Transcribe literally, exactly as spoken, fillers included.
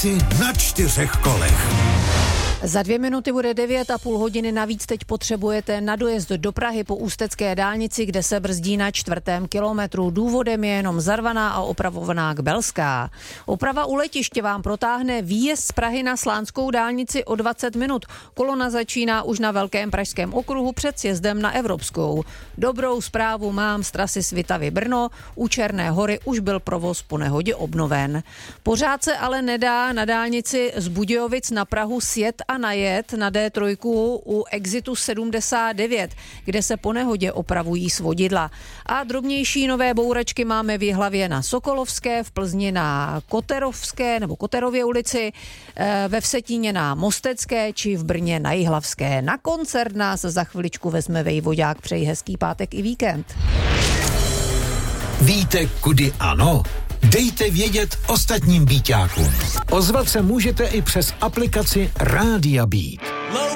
dálnici na čtyřech kolech. Za dvě minuty bude devět a půl hodiny, navíc teď potřebujete na dojezd do Prahy po ústecké dálnici, kde se brzdí na čtvrtém kilometru. Důvodem je jenom zarvaná a opravovaná Kbelská. Oprava u letiště vám protáhne výjezd z Prahy na Slánskou dálnici o dvacet minut. Kolona začíná už na Velkém pražském okruhu před sjezdem na Evropskou. Dobrou zprávu mám z trasy Svitavy Brno. U Černé Hory už byl provoz po nehodě obnoven. Pořád se ale nedá na dálnici z Budějovic na Prahu sjet a najet na D tři u exitu sedmdesát devět, kde se po nehodě opravují svodidla. A drobnější nové bouračky máme v Jihlavě na Sokolovské, v Plzni na Koterovské nebo Koterově ulici, ve Vsetíně na Mostecké či v Brně na Jihlavské. Na koncert nás za chviličku vezme vejvodák. Přeji hezký pátek i víkend. Víte, kudy ano? Dejte vědět ostatním Bíťákům. Ozvat se můžete i přes aplikaci Rádia Beat.